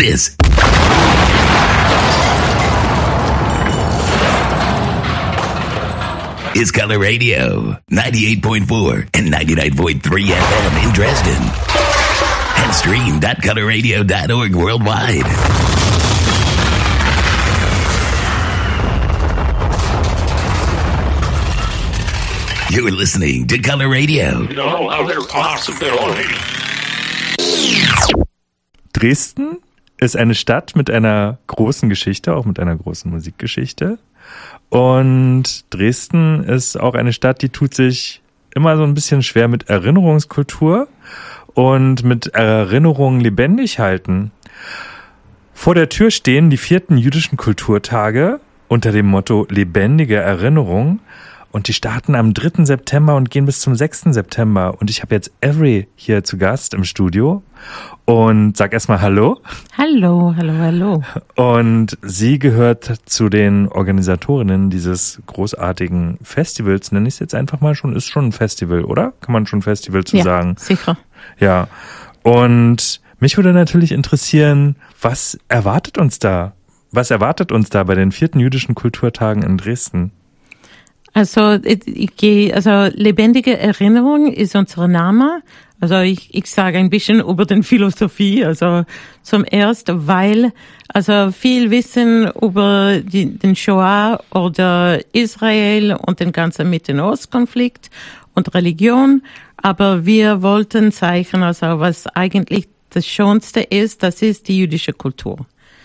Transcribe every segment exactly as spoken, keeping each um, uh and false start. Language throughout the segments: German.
This is Color Radio, ninety-eight point four and ninety-nine point three F M in Dresden. And stream dot color radio dot org worldwide. You're listening to Color Radio. You know, other possibilities. Dresden ist eine Stadt mit einer großen Geschichte, auch mit einer großen Musikgeschichte. Und Dresden ist auch eine Stadt, die tut sich immer so ein bisschen schwer mit Erinnerungskultur und mit Erinnerungen lebendig halten. Vor der Tür stehen die vierten jüdischen Kulturtage unter dem Motto Lebendige Erinnerung. Und die starten am dritten September und gehen bis zum sechsten September. Und ich habe jetzt Avery hier zu Gast im Studio. Und sag erstmal Hallo. Hallo, hallo, hallo. Und sie gehört zu den Organisatorinnen dieses großartigen Festivals. Nenne ich es jetzt einfach mal schon. Ist schon ein Festival, oder? Kann man schon Festival zu ja, sagen? Sicher. Ja. Und mich würde natürlich interessieren, was erwartet uns da? Was erwartet uns da bei den vierten jüdischen Kulturtagen in Dresden? Also, ich gehe, also lebendige Erinnerung ist unser Name. Also ich, ich sage ein bisschen über den Philosophie. Also zum ersten, weil also viel Wissen über die, den Shoah oder Israel und den ganzen Mitte-Ost-Konflikt und Religion. Aber wir wollten zeigen, also was eigentlich das Schönste ist, das ist die jüdische Kultur.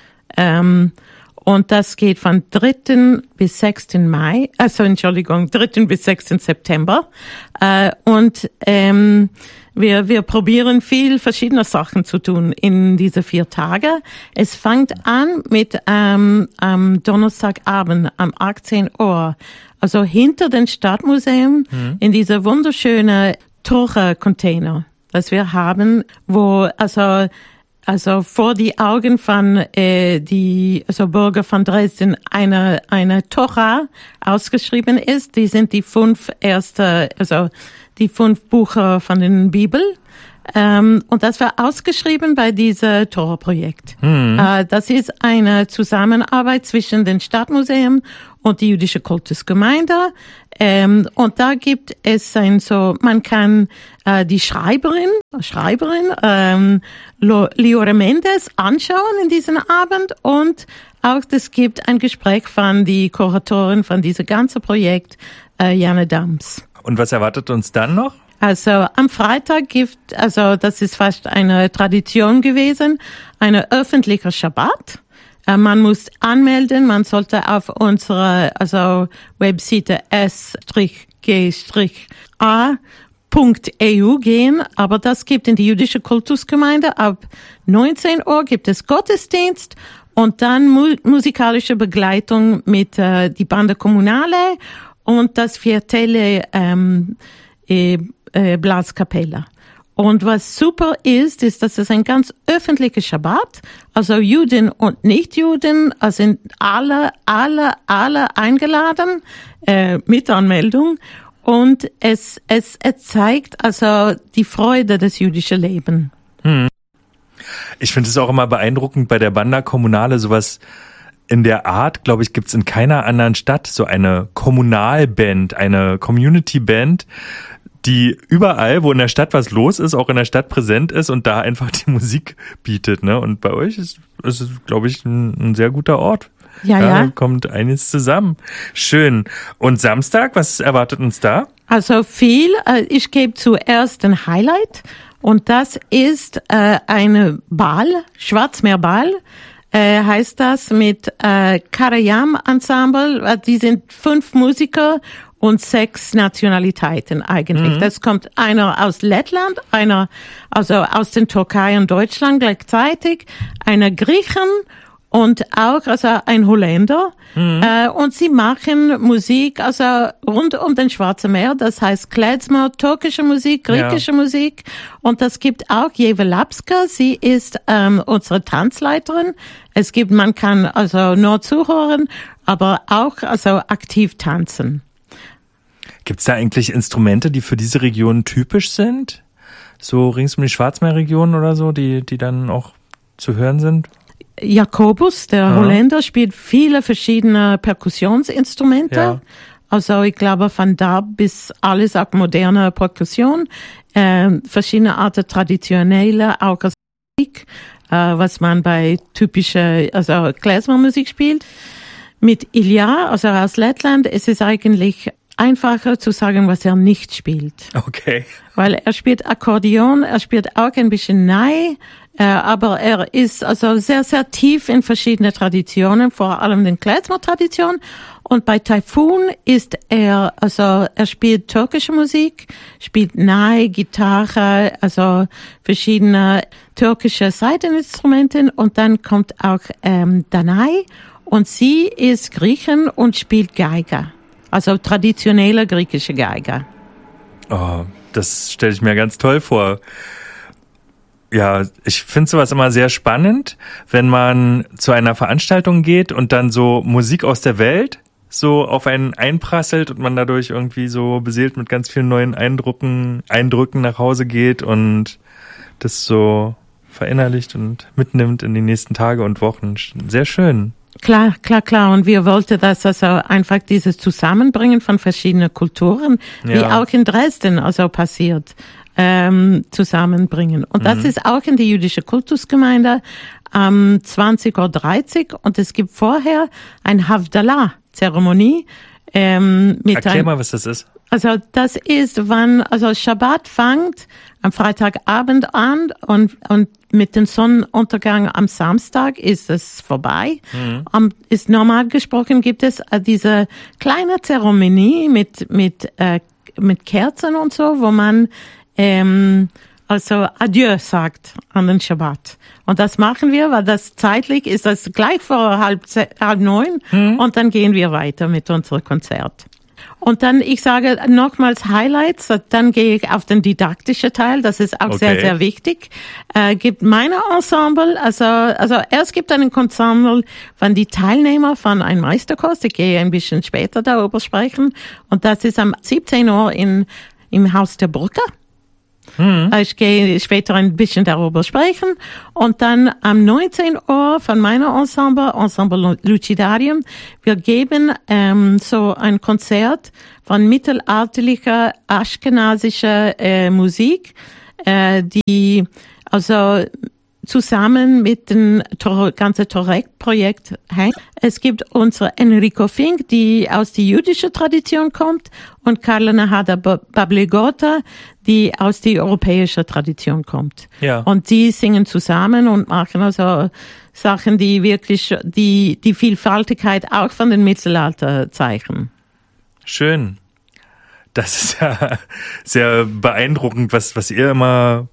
Ähm, Und das geht von dritten bis sechsten Mai, also Entschuldigung, dritten bis sechsten September. Äh, und ähm, wir wir probieren viel verschiedene Sachen zu tun in diese vier Tage. Es fängt an mit ähm, am Donnerstagabend am achtzehn Uhr, also hinter dem Stadtmuseum mhm. in dieser wunderschönen Tore-Container, das wir haben, wo also Also vor die Augen von äh, die also Bürger von Dresden eine eine Tora ausgeschrieben ist. Die sind die fünf erste, also die fünf Bücher von der Bibel. Ähm, und das war ausgeschrieben bei diesem Tora-Projekt. Mhm. Äh, das ist eine Zusammenarbeit zwischen dem Stadtmuseum und die jüdische Kultusgemeinde. Ähm, und da gibt es ein so, man kann äh, die Schreiberin, Schreiberin ähm, Liora Mendes anschauen in diesem Abend und auch es gibt ein Gespräch von die Kuratorin von diesem ganzen Projekt, äh, Janne Dams. Und was erwartet uns dann noch? Also am Freitag gibt, also das ist fast eine Tradition gewesen, eine öffentliche Schabbat. Man muss anmelden, man sollte auf unsere also Webseite s g a punkt e u gehen, aber das gibt in die jüdische Kultusgemeinde. Ab neunzehn Uhr gibt es Gottesdienst und dann mu- musikalische Begleitung mit äh, die Bande Kommunale und das Viertelle ähm, äh, äh, Blaskapelle. Und was super ist, ist, dass es ein ganz öffentlicher Schabbat, also Juden und Nicht-Juden, also sind alle, alle, alle eingeladen äh, mit Anmeldung. Und es, es, es zeigt also die Freude des jüdischen Lebens. Hm. Ich finde es auch immer beeindruckend bei der Banda Kommunale, sowas in der Art, glaube ich, gibt's in keiner anderen Stadt so eine Kommunalband, eine Community-Band, die überall, wo in der Stadt was los ist, auch in der Stadt präsent ist und da einfach die Musik bietet, ne? Und bei euch ist es, glaube ich, ein, ein sehr guter Ort. Ja, da ja. kommt einiges zusammen. Schön. Und Samstag, was erwartet uns da? Also viel. Ich gebe zuerst ein Highlight und das ist äh, eine Ball, Schwarzmeerball. Äh, heißt das mit äh, Karayam Ensemble. Die sind fünf Musiker und sechs Nationalitäten eigentlich. Mhm. Das kommt einer aus Lettland, einer also aus den Türkei und Deutschland gleichzeitig, einer Griechen und auch also ein Holländer. Mhm. Äh, und sie machen Musik also rund um den Schwarzen Meer. Das heißt Klezmer, türkische Musik, griechische ja. Musik. Und das gibt auch Jeva Lapska. Sie ist ähm, unsere Tanzleiterin. Es gibt, man kann also nur zuhören, aber auch also aktiv tanzen. Gibt's da eigentlich Instrumente, die für diese Region typisch sind? So rings um die Schwarzmeerregion oder so, die die dann auch zu hören sind? Jacobus, der Aha. Holländer, spielt viele verschiedene Perkussionsinstrumente. Ja. Also ich glaube von da bis alles auch moderne Perkussion, äh, verschiedene Arten traditionelle, auch als Musik, äh, was man bei typischer, also Klezmermusik spielt. Mit Ilja, also aus Lettland, es ist eigentlich einfacher zu sagen, was er nicht spielt. Okay. Weil er spielt Akkordeon, er spielt auch ein bisschen Nei, äh, aber er ist also sehr, sehr tief in verschiedene Traditionen, vor allem den Klezmer-Tradition. Und bei Tayfun ist er, also er spielt türkische Musik, spielt Nei, Gitarre, also verschiedene türkische Saiteninstrumente, und dann kommt auch ähm, Danai, und sie ist Griechin und spielt Geige. Also traditionelle griechische Geige. Oh, das stelle ich mir ganz toll vor. Ja, ich finde sowas immer sehr spannend, wenn man zu einer Veranstaltung geht und dann so Musik aus der Welt so auf einen einprasselt und man dadurch irgendwie so beseelt mit ganz vielen neuen Eindrücken, Eindrücken nach Hause geht und das so verinnerlicht und mitnimmt in die nächsten Tage und Wochen. Sehr schön. Klar, klar, klar. Und wir wollten das also einfach dieses Zusammenbringen von verschiedenen Kulturen, ja. wie auch in Dresden also passiert, ähm, zusammenbringen. Und das mhm. ist auch in die jüdische Kultusgemeinde am um zwanzig Uhr dreißig, und es gibt vorher ein Havdalah-Zeremonie. Ähm, mit Erklär ein, mal, was das ist. Also das ist, wann, also Schabbat fängt am Freitagabend an, und, und mit dem Sonnenuntergang am Samstag ist es vorbei. Mhm. Um, ist normal gesprochen gibt es äh, diese kleine Zeremonie mit, mit, äh, mit Kerzen und so, wo man, ähm, also Adieu sagt an den Schabbat. Und das machen wir, weil das zeitlich ist das gleich vor halb, halb neun, mhm. und dann gehen wir weiter mit unserem Konzert. Und dann, ich sage nochmals Highlights, dann gehe ich auf den didaktischen Teil, das ist auch okay. sehr, sehr wichtig. Äh, gibt meine Ensemble, also, also erst gibt einen Ensemble von die Teilnehmer von einem Meisterkurs, ich gehe ein bisschen später darüber sprechen, und das ist am siebzehn Uhr in, im Haus der Brücke. Mhm. Ich gehe später ein bisschen darüber sprechen. Und dann am neunzehn Uhr von meiner Ensemble, Ensemble Lucidarium, wir geben ähm, so ein Konzert von mittelalterlicher, aschkenasischer äh, Musik, äh, die also zusammen mit dem Tor- ganzen Torek-Projekt hängt. Es gibt unsere Enrico Fink, die aus der jüdischen Tradition kommt, und Carla Nahada Bablegota, die aus der europäischen Tradition kommt. Ja. Und die singen zusammen und machen also Sachen, die wirklich die, die Vielfaltigkeit auch von den Mittelalter zeichnen. Schön. Das ist ja sehr beeindruckend, was, was ihr immer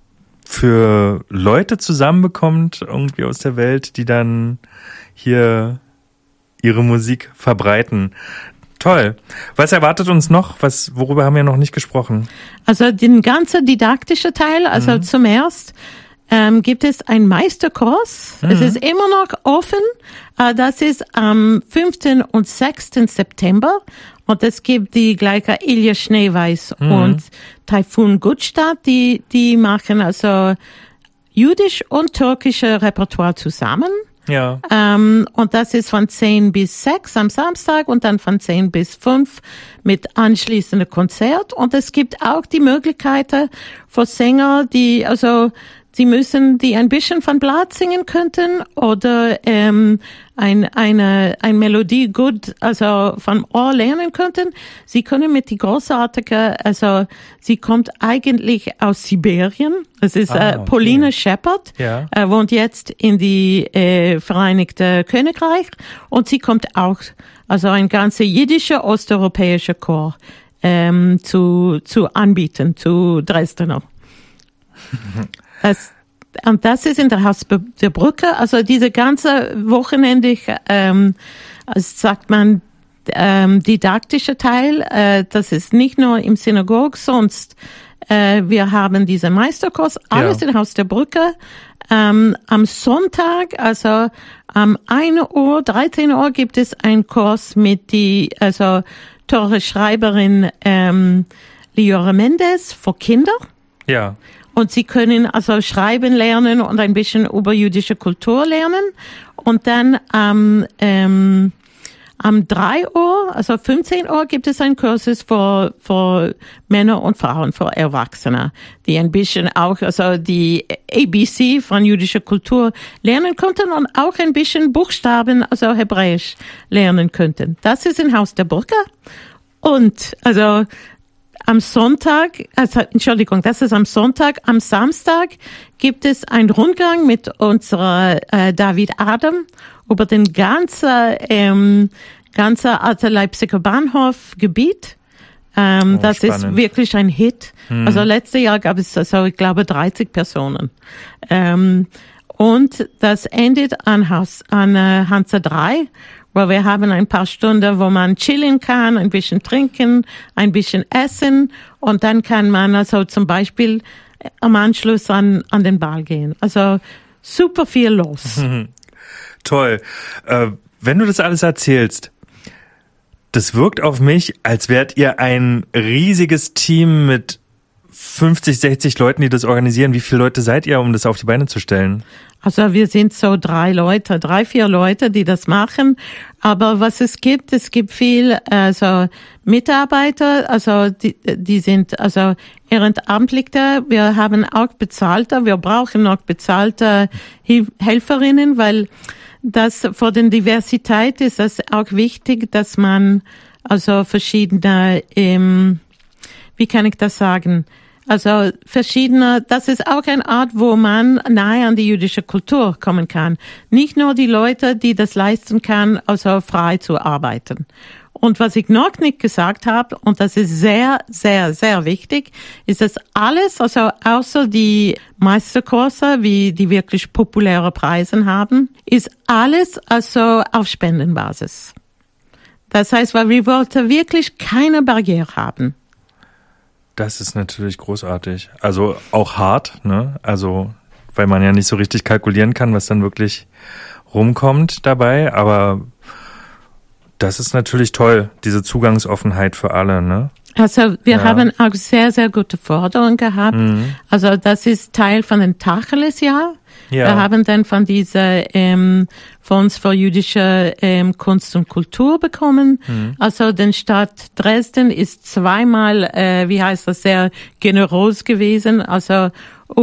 für Leute zusammenbekommt, irgendwie aus der Welt, die dann hier ihre Musik verbreiten. Toll. Was erwartet uns noch? Was, worüber haben wir noch nicht gesprochen? Also den ganzen didaktischen Teil, also mhm. zum ersten ähm, gibt es einen Meisterkurs. Mhm. Es ist immer noch offen. Äh, das ist am fünften und sechsten September. Und es gibt die gleiche Ilja Schneeweiß mhm. und Tayfun Gutstadt, die, die machen also jüdisch und türkische Repertoire zusammen. Ja. Ähm, und das ist von zehn bis sechs am Samstag und dann von zehn bis fünf mit anschließendem Konzert. Und es gibt auch die Möglichkeiten für Sänger, die, also, sie müssen, die ein bisschen von Blatt singen könnten oder ähm, ein, eine, eine Melodie gut, also vom Ohr lernen könnten. Sie können mit die großartige, also sie kommt eigentlich aus Sibirien. Das ist ah, äh, Pauline okay. Shepard, ja. äh, wohnt jetzt in die äh, Vereinigte Königreich, und sie kommt auch, also ein ganzer jiddischer osteuropäischer Chor ähm, zu zu anbieten zu Dresdner. Das, und das ist in der Haus der Brücke. Also diese ganze Wochenende, ähm, sagt man, ähm, didaktische Teil, äh, das ist nicht nur im Synagog, sonst äh, wir haben diesen Meisterkurs, alles ja. in Haus der Brücke. Ähm, am Sonntag, also am ein Uhr, dreizehn Uhr gibt es einen Kurs mit die, also Tore Schreiberin ähm, Liora Mendes für Kinder. Ja. und sie können also schreiben lernen und ein bisschen über jüdische Kultur lernen. Und dann am ähm, am drei Uhr, also fünfzehn Uhr, gibt es ein Kurses für, für Männer und Frauen, für Erwachsene, die ein bisschen auch, also die A B C von jüdischer Kultur lernen konnten und auch ein bisschen Buchstaben, also Hebräisch lernen könnten. Das ist im Haus der Burka. Und, also, am Sonntag, also, Entschuldigung, das ist am Sonntag. Am Samstag gibt es einen Rundgang mit unserer äh, David Adam über den ganzen, ähm, ganzen Alter Leipziger Bahnhofgebiet. Ähm, oh, das spannend. Ist wirklich ein Hit. Hm. Also letztes Jahr gab es, also ich glaube, dreißig Personen. Ähm, und das endet an Haus, an äh, Hansa drei. Weil wir haben ein paar Stunden, wo man chillen kann, ein bisschen trinken, ein bisschen essen und dann kann man also zum Beispiel am Anschluss an, an den Ball gehen. Also super viel los. Toll. Äh, wenn du das alles erzählst, das wirkt auf mich, als wärt ihr ein riesiges Team mit fünfzig, sechzig Leuten, die das organisieren. Wie viele Leute seid ihr, um das auf die Beine zu stellen? Also wir sind so drei Leute, drei, vier Leute, die das machen. Aber was es gibt, es gibt viel, also Mitarbeiter, also die, die sind also Ehrenamtliche. Wir haben auch bezahlte, wir brauchen auch bezahlte Helferinnen, weil das für die Diversität ist es auch wichtig, dass man also verschiedene, ähm, wie kann ich das sagen? Also verschiedene, das ist auch eine Art, wo man nahe an die jüdische Kultur kommen kann. Nicht nur die Leute, die das leisten kann, also frei zu arbeiten. Und was ich noch nicht gesagt habe, und das ist sehr, sehr, sehr wichtig, ist, dass alles, also außer die Meisterkurse, wie die wirklich populäre Preise haben, ist alles also auf Spendenbasis. Das heißt, weil wir wollten wirklich keine Barriere haben. Das ist natürlich großartig. Also auch hart, ne? Also, weil man ja nicht so richtig kalkulieren kann, was dann wirklich rumkommt dabei. Aber das ist natürlich toll, diese Zugangsoffenheit für alle, ne? Also wir Ja. haben auch sehr, sehr gute Forderungen gehabt. Mhm. Also das ist Teil von dem Tacheles-Jahr. Ja. Wir haben dann von dieser ähm, Fonds für jüdische ähm, Kunst und Kultur bekommen. Mhm. Also die Stadt Dresden ist zweimal, äh, wie heißt das, sehr generös gewesen. Also